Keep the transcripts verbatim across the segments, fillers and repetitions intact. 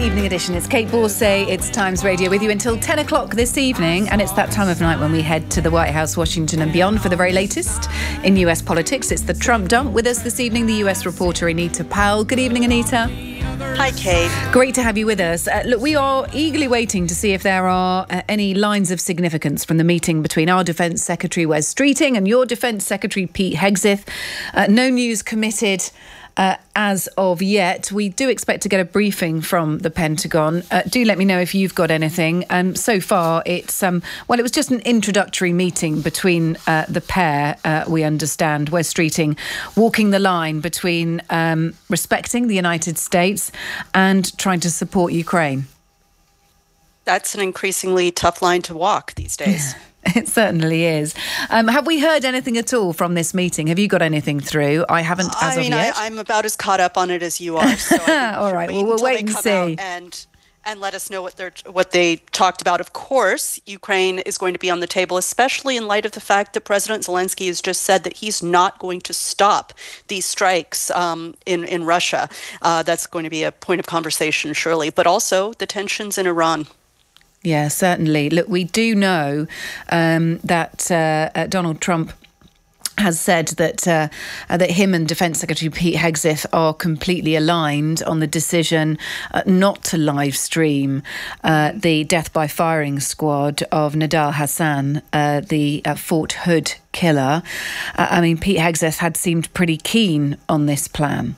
Evening Edition. It's Kate Borsay. It's Times Radio with you until ten o'clock this evening. And it's that time of night when we head to the White House, Washington and beyond for the very latest in U S politics. It's the Trump dump. With us this evening, the U S reporter Anita Powell. Good evening, Anita. Hi, Kate. Great to have you with us. Uh, look, we are eagerly waiting to see if there are uh, any lines of significance from the meeting between our Defence Secretary Wes Streeting and your Defence Secretary Pete Hegseth. Uh, no news committed Uh, as of yet. We do expect to get a briefing from the Pentagon. Uh, do let me know if you've got anything. Um, so far, it's um, well, it was just an introductory meeting between uh, the pair. Uh, we understand Wes Streeting walking the line between um, respecting the United States and trying to support Ukraine. That's an increasingly tough line to walk these days. It certainly is. Um, have we heard anything at all from this meeting? Have you got anything through? I haven't as I mean, of yet. I, I'm about as caught up on it as you are. So all right. Well, we'll wait and see. And and let us know what they're what they talked about. Of course, Ukraine is going to be on the table, especially in light of the fact that President Zelensky has just said that he's not going to stop these strikes um, in in Russia. Uh, that's going to be a point of conversation, surely. But also the tensions in Iran. Yeah, certainly. Look, we do know um, that uh, uh, Donald Trump has said that uh, uh, that him and Defence Secretary Pete Hegseth are completely aligned on the decision uh, not to live stream uh, the death by firing squad of Nidal Hassan, uh, the uh, Fort Hood killer. Uh, I mean, Pete Hegseth had seemed pretty keen on this plan.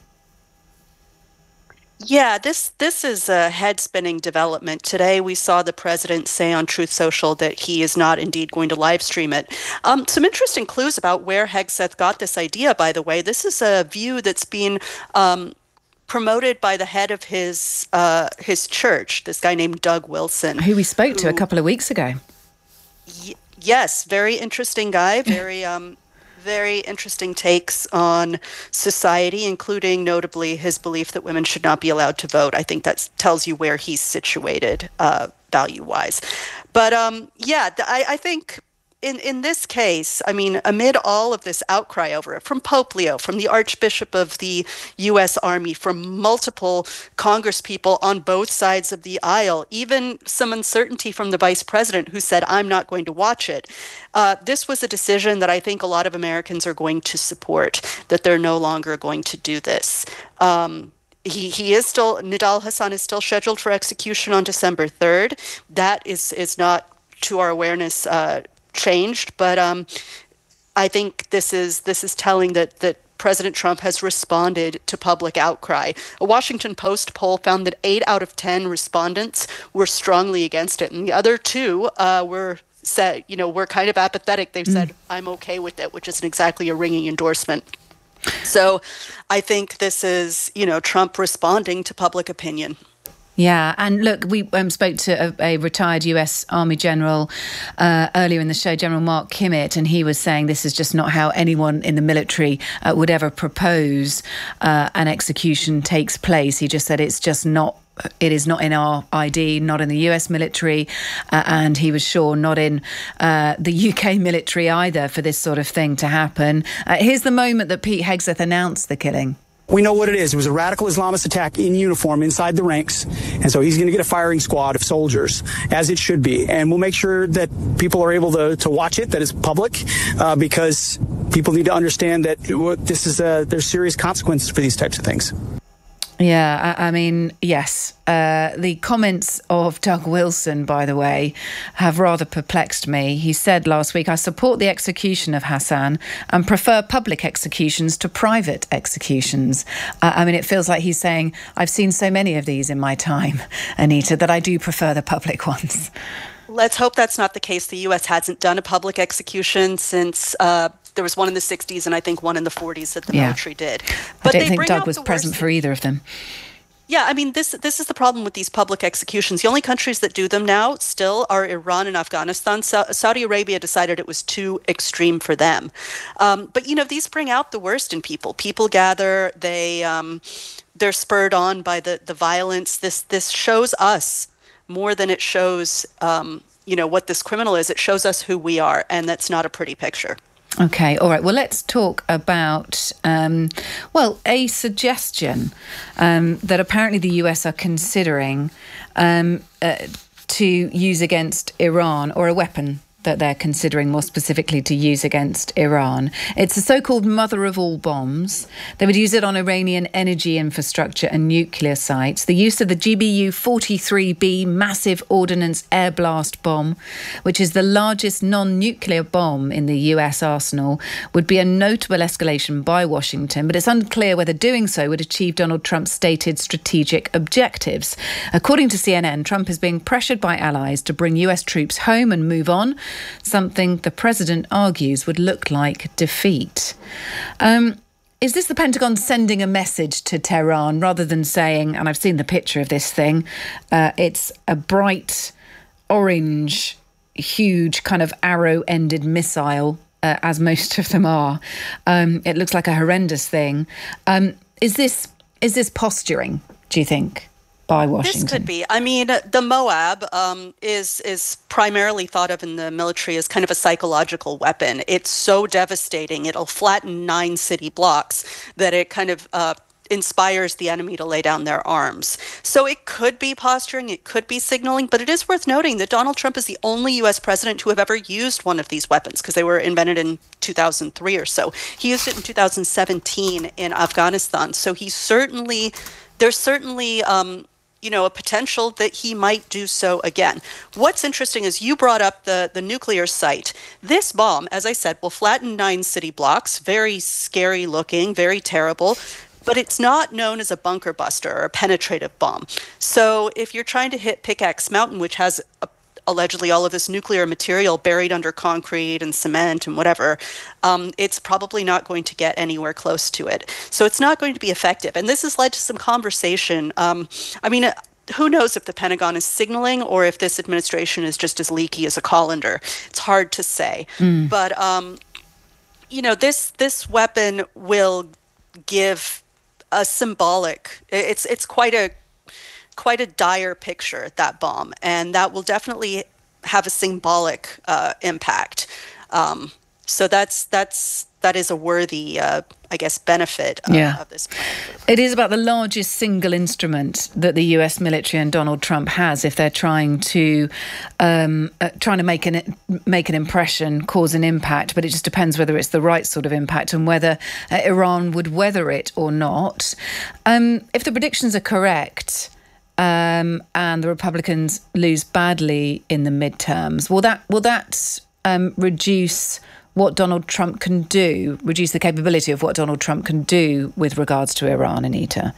Yeah, this this is a head-spinning development. Today, we saw the president say on Truth Social that he is not indeed going to live stream it. Um, some interesting clues about where Hegseth got this idea, by the way. This is a view that's been um, promoted by the head of his uh, his church, this guy named Doug Wilson. Who we spoke who, to a couple of weeks ago. Y- yes, very interesting guy, very... Um, Very interesting takes on society, including notably his belief that women should not be allowed to vote. I think that tells you where he's situated uh, value-wise. But um, yeah, I, I think in, in this case, I mean, amid all of this outcry over it, from Pope Leo, from the Archbishop of the U S Army, from multiple congresspeople on both sides of the aisle, even some uncertainty from the vice president who said, I'm not going to watch it. Uh, this was a decision that I think a lot of Americans are going to support, that they're no longer going to do this. Um, He he is still, Nidal Hassan is still scheduled for execution on December third. That is, is not, to our awareness, uh, changed, but um, I think this is this is telling that that President Trump has responded to public outcry. A Washington Post poll found that eight out of ten respondents were strongly against it, and the other two uh, were said, you know, were kind of apathetic. They said, mm. "I'm okay with it," which isn't exactly a ringing endorsement. So, I think this is, you know, Trump responding to public opinion. Yeah, and look, we um, spoke to a, a retired U S Army general uh, earlier in the show, General Mark Kimmett, and he was saying this is just not how anyone in the military uh, would ever propose uh, an execution takes place. He just said it's just not, it is not in our I D, not in the U S military, uh, and he was sure not in uh, the U K military either for this sort of thing to happen. Uh, here's the moment that Pete Hegseth announced the killing. We know what it is. It was a radical Islamist attack in uniform inside the ranks. And so he's going to get a firing squad of soldiers, as it should be. And we'll make sure that people are able to, to watch it, that it's public, uh, because people need to understand that this is a, there's serious consequences for these types of things. Yeah, I, I mean, yes. Uh, the comments of Doug Wilson, by the way, have rather perplexed me. He said last week, I support the execution of Hassan and prefer public executions to private executions. Uh, I mean, it feels like he's saying, I've seen so many of these in my time, Anita, that I do prefer the public ones. Let's hope that's not the case. The U S hasn't done a public execution since uh, there was one in the sixties and I think one in the forties that the yeah. military did. But I don't think Doug was present for either of them. Yeah, I mean, this this is the problem with these public executions. The only countries that do them now still are Iran and Afghanistan. Sa- Saudi Arabia decided it was too extreme for them. Um, but, you know, these bring out the worst in people. People gather, they, um, they're spurred on by the, the violence. This, this shows us more than it shows, um, you know, what this criminal is. It shows us who we are, and that's not a pretty picture. Okay, all right. Well, let's talk about, um, well, a suggestion um, that apparently the U S are considering um, uh, to use against Iran, or a weapon that they're considering more specifically to use against Iran. It's the so-called mother of all bombs. They would use it on Iranian energy infrastructure and nuclear sites. The use of the G B U forty-three B massive ordnance air blast bomb, which is the largest non-nuclear bomb in the U S arsenal, would be a notable escalation by Washington, but it's unclear whether doing so would achieve Donald Trump's stated strategic objectives. According to C N N, Trump is being pressured by allies to bring U S troops home and move on, something the president argues would look like defeat. Um, is this the Pentagon sending a message to Tehran rather than saying, and I've seen the picture of this thing, uh, it's a bright orange, huge kind of arrow-ended missile, uh, as most of them are. Um, it looks like a horrendous thing. Um, is this is this posturing, do you think, by Washington? This could be. I mean, the Moab um, is is primarily thought of in the military as kind of a psychological weapon. It's so devastating. It'll flatten nine city blocks that it kind of uh, inspires the enemy to lay down their arms. So it could be posturing, it could be signaling, but it is worth noting that Donald Trump is the only U S president to have ever used one of these weapons, because they were invented in two thousand three or so. He used it in two thousand seventeen in Afghanistan. So he certainly, there's certainly... Um, you know, a potential that he might do so again. What's interesting is you brought up the, the nuclear site. This bomb, as I said, will flatten nine city blocks, very scary looking, very terrible, but it's not known as a bunker buster or a penetrative bomb. So if you're trying to hit Pickaxe Mountain, which has a allegedly all of this nuclear material buried under concrete and cement and whatever, um, it's probably not going to get anywhere close to it. So it's not going to be effective. And this has led to some conversation. Um, I mean, who knows if the Pentagon is signaling or if this administration is just as leaky as a colander. It's hard to say. Mm. But, um, you know, this this weapon will give a symbolic, it's it's quite a quite a dire picture, that bomb, and that will definitely have a symbolic uh, impact. Um, so that's that's that is a worthy, uh, I guess, benefit uh, yeah. of this plan. It is about the largest single instrument that the U S military and Donald Trump has if they're trying to um, uh, trying to make an make an impression, cause an impact. But it just depends whether it's the right sort of impact and whether uh, Iran would weather it or not. Um, if the predictions are correct, Um, and the Republicans lose badly in the midterms, will that will that um, reduce what Donald Trump can do, reduce the capability of what Donald Trump can do with regards to Iran, Anita?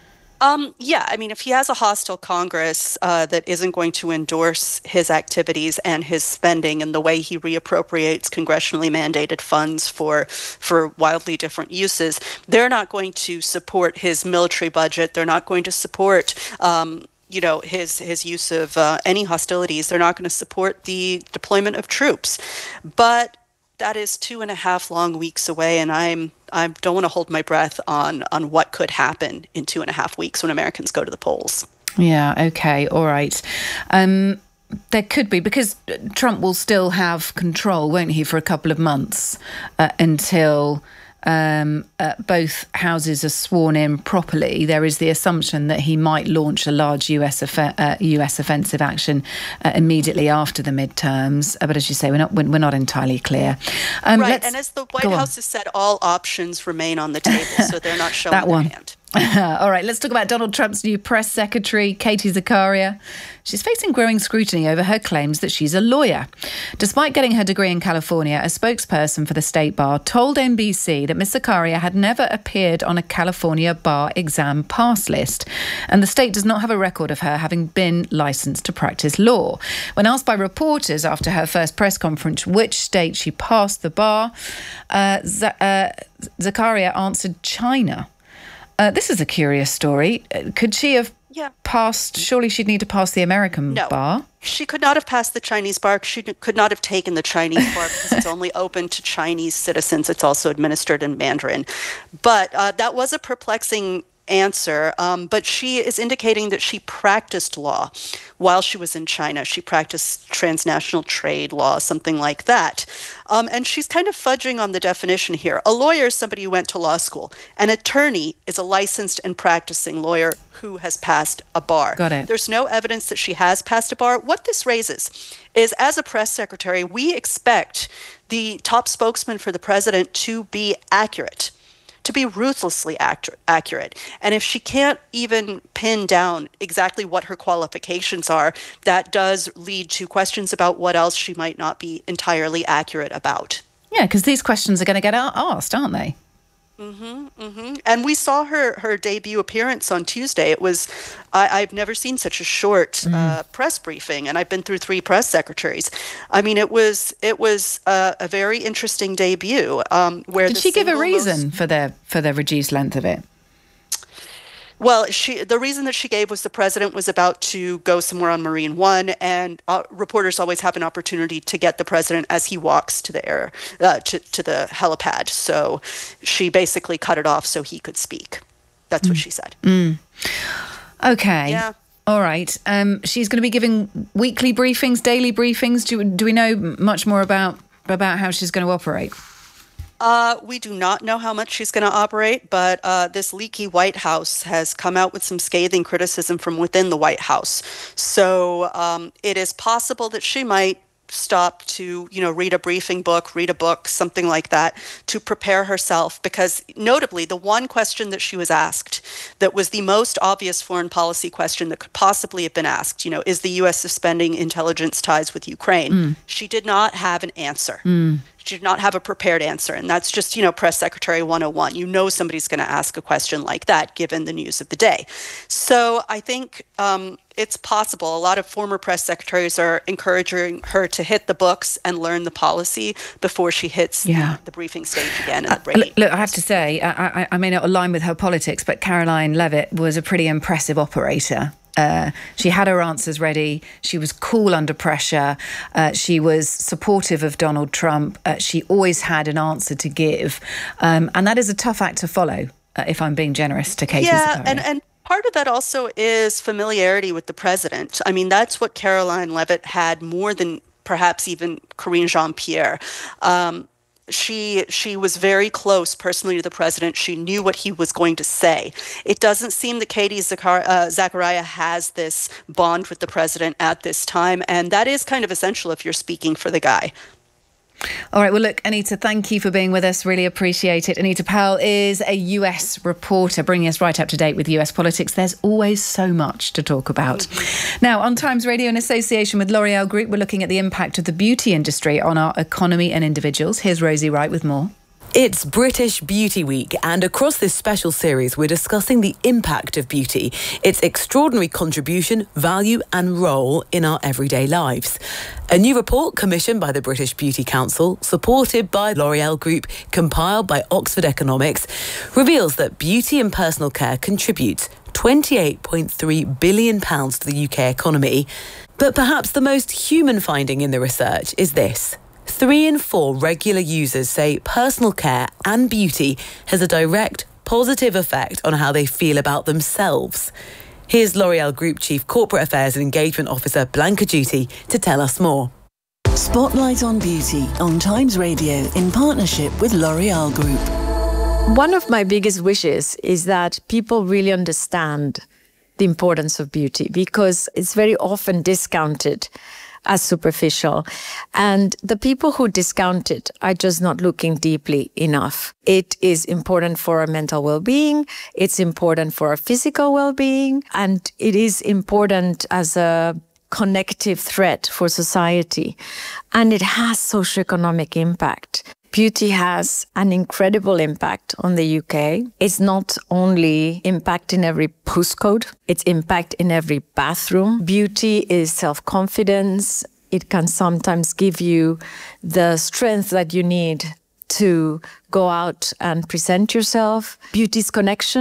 Um, yeah, I mean, if he has a hostile Congress uh, that isn't going to endorse his activities and his spending and the way he reappropriates congressionally mandated funds for for wildly different uses, they're not going to support his military budget. They're not going to support, um, you know, his his use of uh, any hostilities. They're not going to support the deployment of troops. But that is two and a half long weeks away, and I'm I don't want to hold my breath on on what could happen in two and a half weeks when Americans go to the polls. Yeah, okay, all right. Um, there could be, because Trump will still have control, won't he, for a couple of months uh, until um, uh, both houses are sworn in properly. There is the assumption that he might launch a large U S off- uh, U S offensive action uh, immediately after the midterms. Uh, but as you say, we're not we're not entirely clear. Um, right, and as the White House has said, all options remain on the table, so they're not showing that their one. hand. All right, let's talk about Donald Trump's new press secretary, Katie Zakaria. She's facing growing scrutiny over her claims that she's a lawyer. Despite getting her degree in California, a spokesperson for the state bar told N B C that Miz Zakaria had never appeared on a California bar exam pass list, and the state does not have a record of her having been licensed to practice law. When asked by reporters after her first press conference which state she passed the bar, uh, Z- uh, Zakaria answered China. Uh, this is a curious story. Uh, could she have yeah. passed, surely she'd need to pass the American no. bar? She could not have passed the Chinese bar. She could not have taken the Chinese bar because it's only open to Chinese citizens. It's also administered in Mandarin. But uh, that was a perplexing answer, um, but she is indicating that she practiced law while she was in China. She practiced transnational trade law, something like that. Um, and she's kind of fudging on the definition here. A lawyer is somebody who went to law school. An attorney is a licensed and practicing lawyer who has passed a bar. Got it. There's no evidence that she has passed a bar. What this raises is, as a press secretary, we expect the top spokesman for the president to be accurate, to be ruthlessly actu- accurate. And if she can't even pin down exactly what her qualifications are, that does lead to questions about what else she might not be entirely accurate about. Yeah, because these questions are going to get asked, aren't they? Mm-hmm, mm-hmm. And we saw her her debut appearance on Tuesday. It was, I, I've never seen such a short mm. uh, press briefing, and I've been through three press secretaries. I mean, it was it was uh, a very interesting debut. Um, where did she give a reason most... for the for the reduced length of it? Well, she the reason that she gave was the president was about to go somewhere on Marine One, and uh, reporters always have an opportunity to get the president as he walks to the air uh, to to the helipad. So she basically cut it off so he could speak. That's mm. what she said. Mm. Okay. Yeah. All right. Um, she's going to be giving weekly briefings, daily briefings. Do do we know much more about about how she's going to operate? Uh, we do not know how much she's going to operate, but uh, this leaky White House has come out with some scathing criticism from within the White House. So um, it is possible that she might stop to, you know, read a briefing book, read a book, something like that, to prepare herself. Because notably, the one question that she was asked that was the most obvious foreign policy question that could possibly have been asked, you know, is the U S suspending intelligence ties with Ukraine? Mm. She did not have an answer. Mm. She did not have a prepared answer. And that's just, you know, Press Secretary one oh one. You know somebody's going to ask a question like that, given the news of the day. So I think um, it's possible. A lot of former press secretaries are encouraging her to hit the books and learn the policy before she hits yeah. the, the briefing stage again. In the uh, look, I have to say, I, I, I may not align with her politics, but Caroline Leavitt was a pretty impressive operator. Uh, she had her answers ready. She was cool under pressure. Uh, she was supportive of Donald Trump. Uh, she always had an answer to give. Um, and that is a tough act to follow, uh, if I'm being generous to Katie Yeah, Zakaria. and, and part of that also is familiarity with the president. I mean, that's what Caroline Leavitt had more than perhaps even Karine Jean-Pierre. Um, She she was very close personally to the president. She knew what he was going to say. It doesn't seem that Katie Zachar- uh, Zakaria has this bond with the president at this time, and that is kind of essential if you're speaking for the guy. All right. Well, look, Anita, thank you for being with us. Really appreciate it. Anita Powell is a U S reporter, bringing us right up to date with U S politics. There's always so much to talk about. Mm-hmm. Now, on Times Radio, in association with L'Oreal Group, we're looking at the impact of the beauty industry on our economy and individuals. Here's Rosie Wright with more. It's British Beauty Week, and across this special series, we're discussing the impact of beauty, its extraordinary contribution, value and role in our everyday lives. A new report commissioned by the British Beauty Council, supported by L'Oreal Group, compiled by Oxford Economics, reveals that beauty and personal care contributes twenty-eight point three billion pounds to the U K economy. But perhaps the most human finding in the research is this. Three in four regular users say personal care and beauty has a direct positive effect on how they feel about themselves. Here's L'Oreal Group Chief Corporate Affairs and Engagement Officer Blanca Duty to tell us more. Spotlight on Beauty on Times Radio in partnership with L'Oreal Group. One of my biggest wishes is that people really understand the importance of beauty, because it's very often discounted as superficial. And the people who discount it are just not looking deeply enough. It is important for our mental well-being, it's important for our physical well-being, and it is important as a connective thread for society. And it has socioeconomic impact. Beauty has an incredible impact on the U K. It's not only impact in every postcode, it's impact in every bathroom. Beauty is self-confidence. It can sometimes give you the strength that you need to go out and present yourself. Beauty is connection.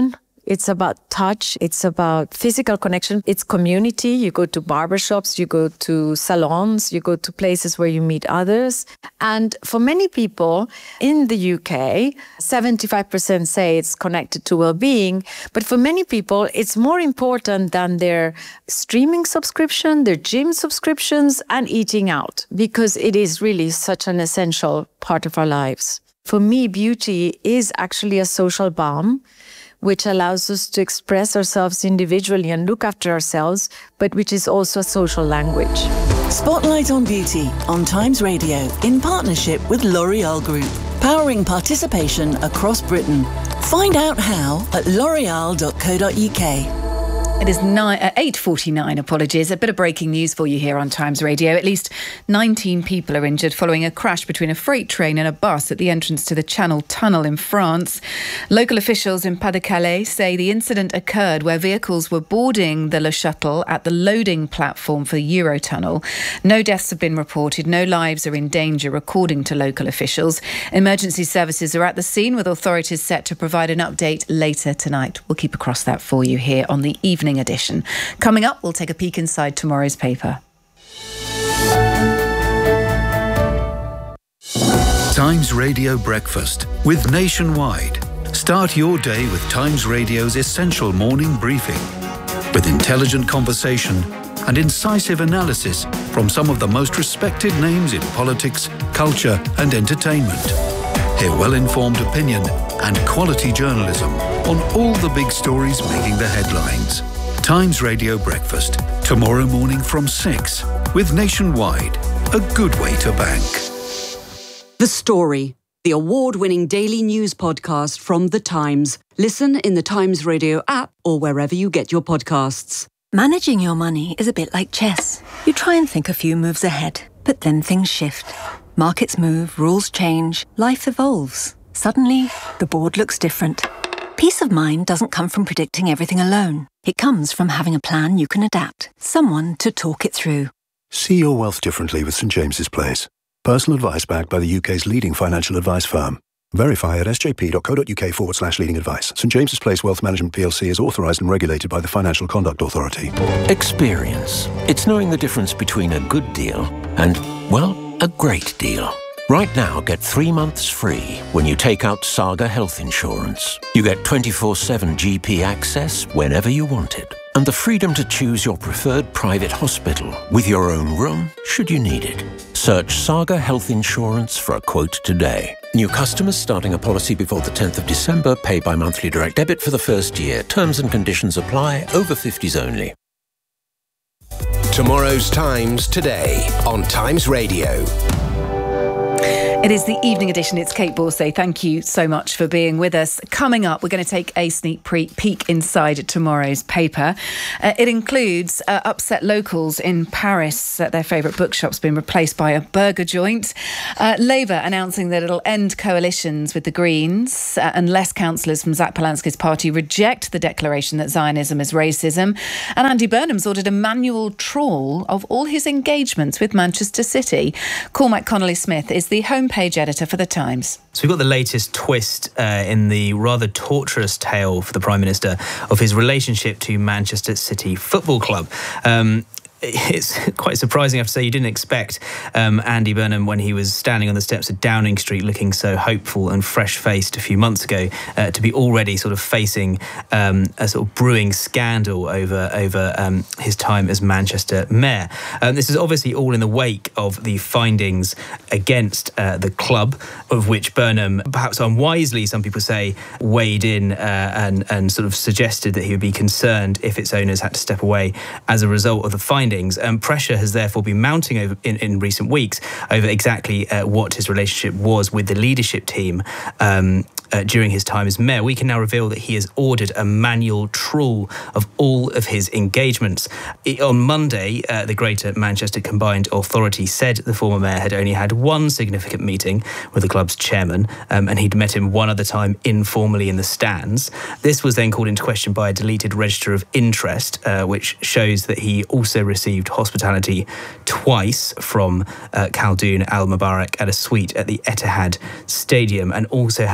It's about touch. It's about physical connection. It's community. You go to barbershops, you go to salons, you go to places where you meet others. And for many people in the U K, seventy-five percent say it's connected to well-being. But for many people, it's more important than their streaming subscription, their gym subscriptions, and eating out, because it is really such an essential part of our lives. For me, beauty is actually a social balm, which allows us to express ourselves individually and look after ourselves, but which is also a social language. Spotlight on Beauty on Times Radio in partnership with L'Oreal Group, powering participation across Britain. Find out how at l'oreal dot co dot U K. It is nine, uh, eight forty-nine, apologies. A bit of breaking news for you here on Times Radio. At least nineteen people are injured following a crash between a freight train and a bus at the entrance to the Channel Tunnel in France. Local officials in Pas-de-Calais say the incident occurred where vehicles were boarding the Le Shuttle at the loading platform for the Eurotunnel. No deaths have been reported. No lives are in danger, according to local officials. Emergency services are at the scene, with authorities set to provide an update later tonight. We'll keep across that for you here on the evening edition. Coming up, we'll take a peek inside tomorrow's paper. Times Radio Breakfast with Nationwide. Start your day with Times Radio's essential morning briefing, with intelligent conversation and incisive analysis from some of the most respected names in politics, culture and entertainment. Hear well-informed opinion and quality journalism on all the big stories making the headlines. Times Radio Breakfast, tomorrow morning from six, with Nationwide, a good way to bank. The Story, the award-winning daily news podcast from The Times. Listen in the Times Radio app or wherever you get your podcasts. Managing your money is a bit like chess. You try and think a few moves ahead, but then things shift. Markets move, rules change, life evolves. Suddenly, the board looks different. Peace of mind doesn't come from predicting everything alone. It comes from having a plan you can adapt, someone to talk it through. See your wealth differently with St James's Place. Personal advice backed by the U K's leading financial advice firm. Verify at sjp.co.uk forward slash leading advice. St James's Place Wealth Management P L C is authorised and regulated by the Financial Conduct Authority. Experience. It's knowing the difference between a good deal and, well, a great deal. Right now, get three months free when you take out Saga Health Insurance. You get twenty-four seven G P access whenever you want it, and the freedom to choose your preferred private hospital with your own room should you need it. Search Saga Health Insurance for a quote today. New customers starting a policy before the tenth of December pay by monthly direct debit for the first year. Terms and conditions apply. Over fifties only. Tomorrow's Times today on Times Radio. It is the evening edition. It's Kate Borsay. Thank you so much for being with us. Coming up, we're going to take a sneak pre- peek inside tomorrow's paper. Uh, it includes uh, upset locals in Paris, uh, their favourite bookshop's been replaced by a burger joint. Uh, Labour announcing that it'll end coalitions with the Greens uh, unless councillors from Zach Polanski's party reject the declaration that Zionism is racism. And Andy Burnham's ordered a manual trawl of all his engagements with Manchester City. Cormac Connolly-Smith is the home page editor for The Times. So we've got the latest twist uh, in the rather torturous tale for the Prime Minister of his relationship to Manchester City Football Club. Um, It's quite surprising, I have to say. You didn't expect um, Andy Burnham, when he was standing on the steps of Downing Street looking so hopeful and fresh-faced a few months ago, uh, to be already sort of facing um, a sort of brewing scandal over over um, his time as Manchester mayor. Um, this is obviously all in the wake of the findings against uh, the club, of which Burnham, perhaps unwisely, some people say, weighed in uh, and, and sort of suggested that he would be concerned if its owners had to step away as a result of the findings. Um, pressure has therefore been mounting over in, in recent weeks over exactly uh, what his relationship was with the leadership team um, uh, during his time as mayor. We can now reveal that he has ordered a manual trawl of all of his engagements. It, on Monday, uh, the Greater Manchester Combined Authority said the former mayor had only had one significant meeting with the club's chairman, um, and he'd met him one other time informally in the stands. This was then called into question by a deleted register of interest, uh, which shows that he also received received hospitality twice from uh, Khaldoon Al Mubarak at a suite at the Etihad Stadium, and also had several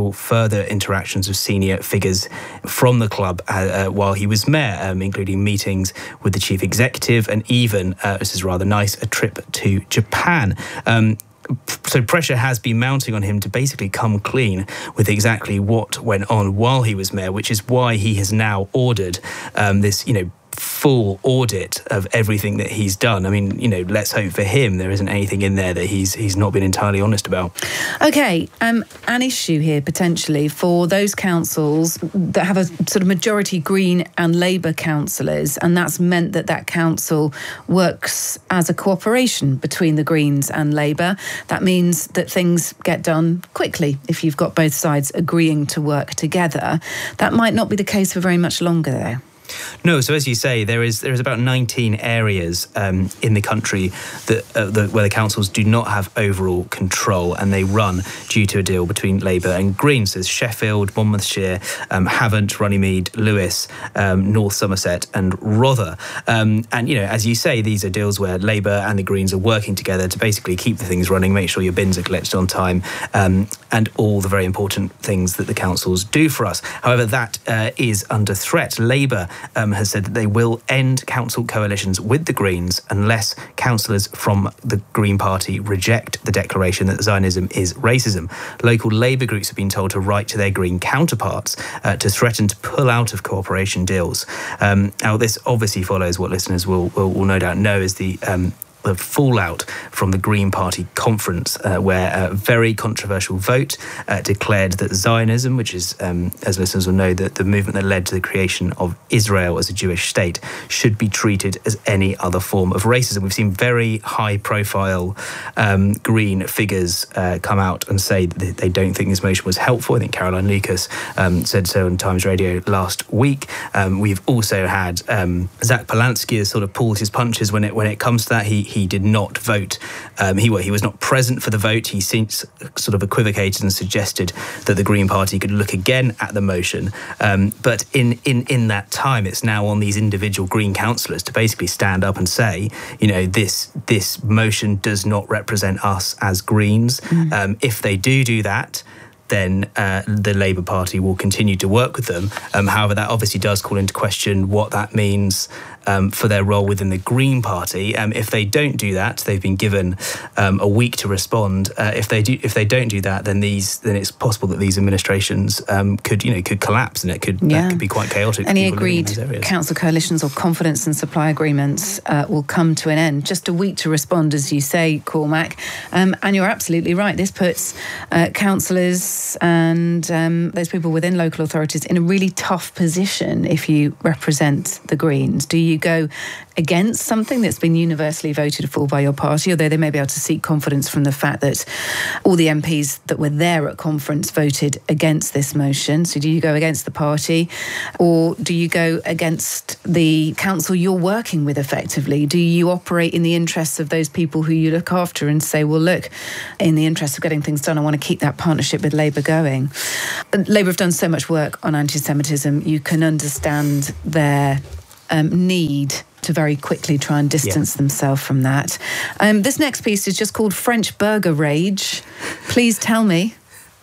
several further interactions with senior figures from the club uh, uh, while he was mayor, um, including meetings with the chief executive and even, uh, this is rather nice, a trip to Japan. Um, So pressure has been mounting on him to basically come clean with exactly what went on while he was mayor, which is why he has now ordered um, this, you know, full audit of everything that he's done. I mean, you know, let's hope for him there isn't anything in there that he's he's not been entirely honest about. Okay, um, an issue here potentially for those councils that have a sort of majority Green and Labour councillors, and that's meant that that council works as a cooperation between the Greens and Labour. That means that things get done quickly if you've got both sides agreeing to work together. That might not be the case for very much longer, though. No, so as you say, there is there is about nineteen areas um, in the country that, uh, that where the councils do not have overall control, and they run due to a deal between Labour and Greens. There's Sheffield, Monmouthshire, um, Havant, Runnymede, Lewis, um, North Somerset, and Rother. Um, and you know, as you say, these are deals where Labour and the Greens are working together to basically keep the things running, make sure your bins are collected on time, um, and all the very important things that the councils do for us. However, that uh, is under threat. Labour Um, has said that they will end council coalitions with the Greens unless councillors from the Green Party reject the declaration that Zionism is racism. Local Labour groups have been told to write to their Green counterparts uh, to threaten to pull out of cooperation deals. Um, now, this obviously follows what listeners will, will, will no doubt know is the um, the fallout from the Green Party conference, uh, where a very controversial vote uh, declared that Zionism, which is, um, as listeners will know, that the movement that led to the creation of Israel as a Jewish state, should be treated as any other form of racism. We've seen very high-profile um, Green figures uh, come out and say that they don't think this motion was helpful. I think Caroline Lucas um, said so on Times Radio last week. Um, we've also had um, Zach Polanski has sort of pulled his punches when it when it comes to that. He He did not vote. Um, he, well, he was not present for the vote. He since sort of equivocated and suggested that the Green Party could look again at the motion. Um, but in, in, in that time, it's now on these individual Green councillors to basically stand up and say, you know, this this motion does not represent us as Greens. Mm. Um, if they do do that, then uh, the Labour Party will continue to work with them. Um, however, that obviously does call into question what that means um, for their role within the Green Party. Um, if they don't do that, they've been given um, a week to respond. Uh, if they do, if they don't do that, then these, then it's possible that these administrations um, could, you know, could collapse, and it could, yeah. that could be quite chaotic. Any agreed council coalitions or confidence and supply agreements uh, will come to an end. Just a week to respond, as you say, Cormac. Um, and you're absolutely right. This puts uh, councillors and um, those people within local authorities in a really tough position if you represent the Greens. Do you go against something that's been universally voted for by your party, although they may be able to seek confidence from the fact that all the M Ps that were there at conference voted against this motion? So do you go against the party, or do you go against the council you're working with effectively? Do you operate in the interests of those people who you look after and say, well, look, in the interest of getting things done, I want to keep that partnership with Labour going? Labour have done so much work on anti-Semitism. You can understand their um, need to very quickly try and distance yeah. themselves from that. Um, this next piece is just called French Burger Rage. Please tell me.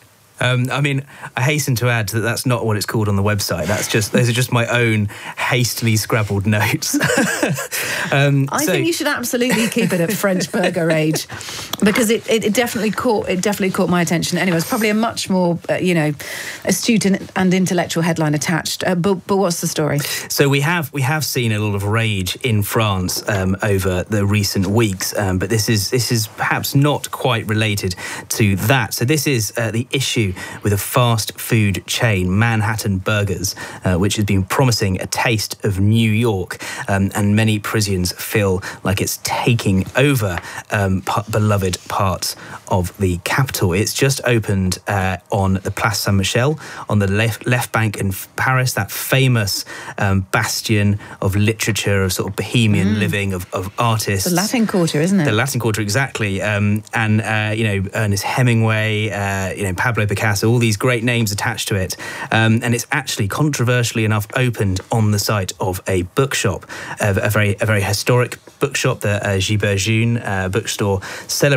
Um, I mean, I hasten to add that that's not what it's called on the website. That's just those are just my own hastily scrabbled notes. um, I so, think you should absolutely keep it at French Burger Rage, because it, it, it definitely caught it definitely caught my attention. Anyway, it's probably a much more uh, you know astute and, and intellectual headline attached. Uh, but but what's the story? So we have we have seen a lot of rage in France um, over the recent weeks, um, but this is this is perhaps not quite related to that. So this is uh, the issue with a fast food chain, Manhattan Burgers, uh, which has been promising a taste of New York, um, and many Parisians feel like it's taking over um, p- beloved parts of the capital. It's just opened uh, on the Place Saint-Michel, on the left, left bank in Paris, that famous um, bastion of literature, of sort of bohemian mm. living, of, of artists. The Latin Quarter, isn't it? The Latin Quarter, exactly. Um, and, uh, you know, Ernest Hemingway, uh, you know, Pablo Picasso, all these great names attached to it. Um, and it's actually, controversially enough, opened on the site of a bookshop, a, a very a very historic bookshop, the uh, Gilbert June uh, bookstore, celebrating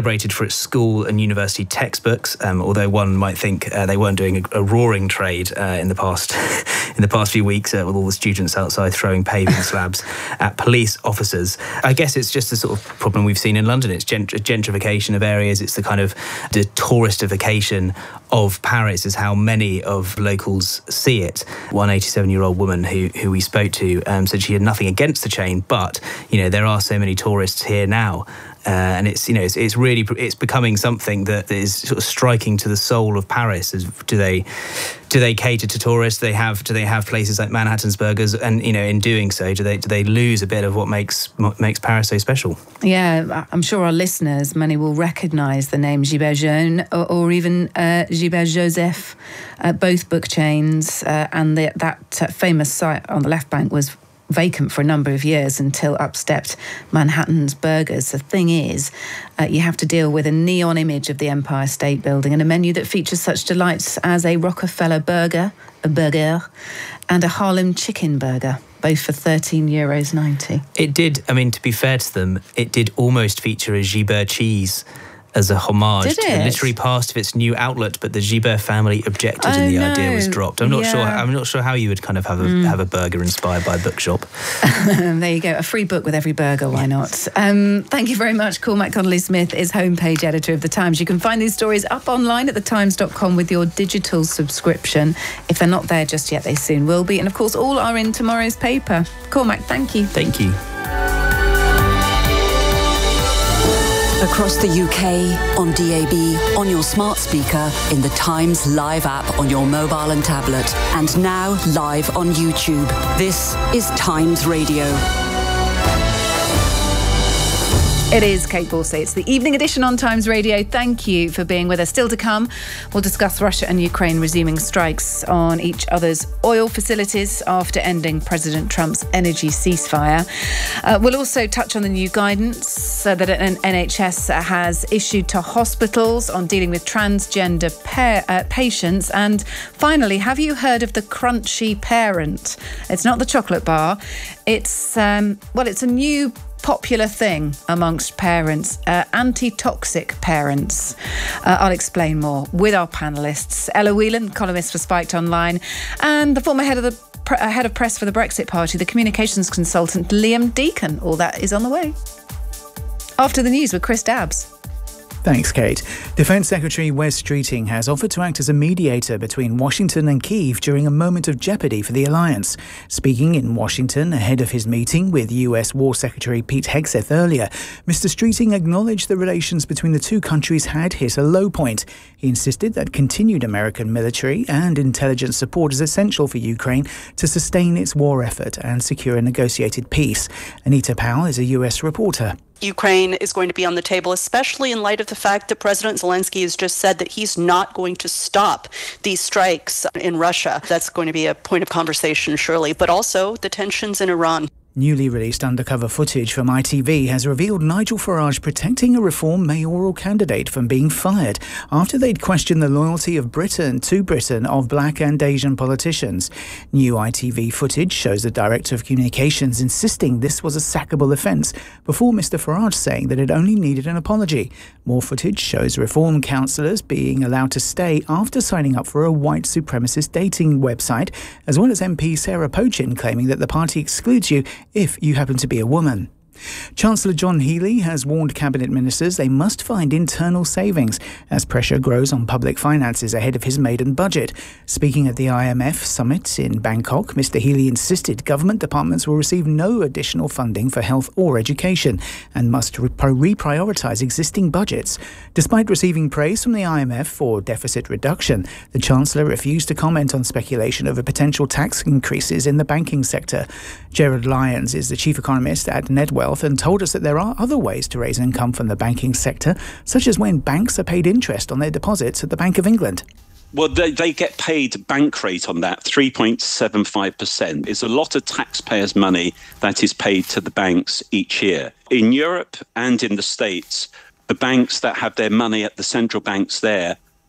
celebrated for its school and university textbooks, um, although one might think uh, they weren't doing a, a roaring trade uh, in the past in the past few weeks uh, with all the students outside throwing paving slabs at police officers. I guess it's just the sort of problem we've seen in London. It's gent- gentrification of areas. It's the kind of the touristification of Paris is how many of locals see it. One eighty-seven-year-old woman who who we spoke to um, said she had nothing against the chain, but you know there are so many tourists here now. Uh, and it's you know it's, it's really it's becoming something that is sort of striking to the soul of Paris. Is, do they do they cater to tourists? Do they have do they have places like Manhattan's Burgers? And you know, in doing so, do they do they lose a bit of what makes what makes Paris so special? Yeah, I'm sure our listeners, many will recognise the name Gibert Jaune or, or even uh, Gibert Joseph, uh, both book chains, uh, and the, that uh, famous site on the left bank was vacant for a number of years until up stepped Manhattan's Burgers. The thing is, uh, you have to deal with a neon image of the Empire State Building and a menu that features such delights as a Rockefeller burger, a burger, and a Harlem chicken burger, both for thirteen euros ninety. It did, I mean, to be fair to them, it did almost feature a Gibert cheese as a homage Did to the it? literary past of its new outlet, but the Gibert family objected Oh, and the no. idea was dropped. I'm not Yeah. sure. I'm not sure how you would kind of have a Mm. have a burger inspired by a bookshop. There you go, a free book with every burger, why not? Um, thank you very much. Cormac Connolly-Smith is homepage editor of The Times. You can find these stories up online at the times dot com with your digital subscription. If they're not there just yet, they soon will be. And of course, all are in tomorrow's paper. Cormac, thank you. Thank you. Across the U K, on D A B, on your smart speaker, in the Times Live app on your mobile and tablet, and now live on YouTube. This is Times Radio. It is Kate Borsay. It's the evening edition on Times Radio. Thank you for being with us. Still to come, we'll discuss Russia and Ukraine resuming strikes on each other's oil facilities after ending President Trump's energy ceasefire. Uh, we'll also touch on the new guidance uh, that an N H S has issued to hospitals on dealing with transgender pa- uh, patients. And finally, have you heard of the Crunchy Parent? It's not the chocolate bar. It's, um, well, it's a new popular thing amongst parents, uh, anti-toxic parents. Uh, I'll explain more with our panellists. Ella Whelan, columnist for Spiked Online, and the former head of the pre- uh, head of press for the Brexit Party, the communications consultant Liam Deacon. All that is on the way. After the news with Chris Dabbs. Thanks, Kate. Defence Secretary Wes Streeting has offered to act as a mediator between Washington and Kyiv during a moment of jeopardy for the alliance. Speaking in Washington ahead of his meeting with U S War Secretary Pete Hegseth earlier, Mister Streeting acknowledged the relations between the two countries had hit a low point. He insisted that continued American military and intelligence support is essential for Ukraine to sustain its war effort and secure a negotiated peace. Anita Powell is a U S reporter. Ukraine is going to be on the table, especially in light of the fact that President Zelensky has just said that he's not going to stop these strikes in Russia. That's going to be a point of conversation, surely, but also the tensions in Iran. Newly released undercover footage from I T V has revealed Nigel Farage protecting a Reform mayoral candidate from being fired after they'd questioned the loyalty of Britain to Britain of black and Asian politicians. New I T V footage shows the Director of Communications insisting this was a sackable offence before Mister Farage saying that it only needed an apology. More footage shows Reform councillors being allowed to stay after signing up for a white supremacist dating website, as well as M P Sarah Pochin claiming that the party excludes you if you happen to be a woman. Chancellor John Healey has warned cabinet ministers they must find internal savings as pressure grows on public finances ahead of his maiden budget. Speaking at the I M F summit in Bangkok, Mister Healey insisted government departments will receive no additional funding for health or education and must re- reprioritise existing budgets. Despite receiving praise from the I M F for deficit reduction, the Chancellor refused to comment on speculation over potential tax increases in the banking sector. Gerard Lyons is the chief economist at NetWealth and told us that there are other ways to raise income from the banking sector, such as when banks are paid interest on their deposits at the Bank of England. Well, they, they get paid bank rate on that, three point seven five percent. It's a lot of taxpayers' money that is paid to the banks each year. In Europe and in the States, the banks that have their money at the central banks there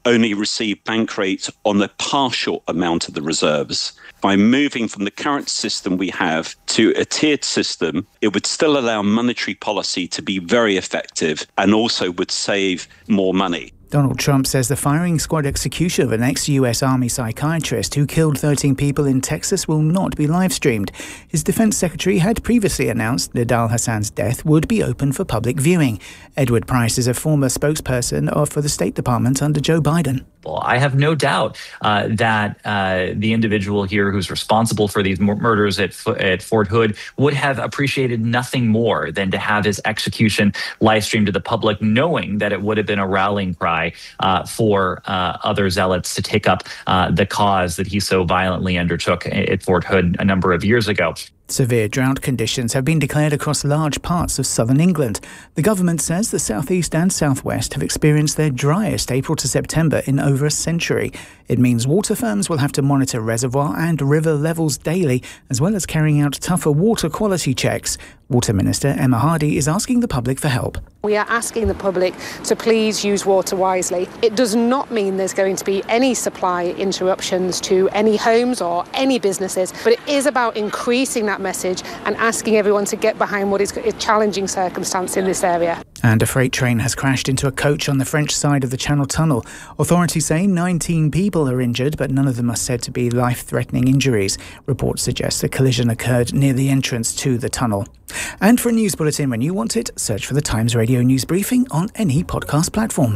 only receive bank rates on the partial amount of the reserves. By moving from the current system we have to a tiered system, it would still allow monetary policy to be very effective and also would save more money. Donald Trump says the firing squad execution of an ex-U S Army psychiatrist who killed thirteen people in Texas will not be live-streamed. His defense secretary had previously announced Nidal Hassan's death would be open for public viewing. Edward Price is a former spokesperson for the State Department under Joe Biden. Well, I have no doubt uh, that uh, the individual here who's responsible for these mur- murders at, F- at Fort Hood would have appreciated nothing more than to have his execution live streamed to the public, knowing that it would have been a rallying cry uh, for uh, other zealots to take up uh, the cause that he so violently undertook at Fort Hood a number of years ago. Severe drought conditions have been declared across large parts of southern England. The government says the southeast and southwest have experienced their driest April to September in over a century. It means water firms will have to monitor reservoir and river levels daily, as well as carrying out tougher water quality checks. Water Minister Emma Hardy is asking the public for help. We are asking the public to please use water wisely. It does not mean there's going to be any supply interruptions to any homes or any businesses, but it is about increasing that message and asking everyone to get behind what is a challenging circumstance in this area. And a freight train has crashed into a coach on the French side of the Channel Tunnel. Authorities say nineteen people are injured, but none of them are said to be life-threatening injuries. Reports suggest the collision occurred near the entrance to the tunnel. And for a news bulletin when you want it, search for the Times Radio News Briefing on any podcast platform.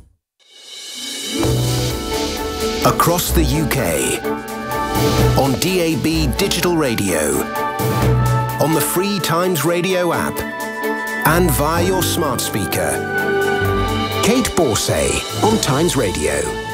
Across the U K, on D A B digital radio, on the free Times Radio app, and via your smart speaker. Kate Borsay on Times Radio.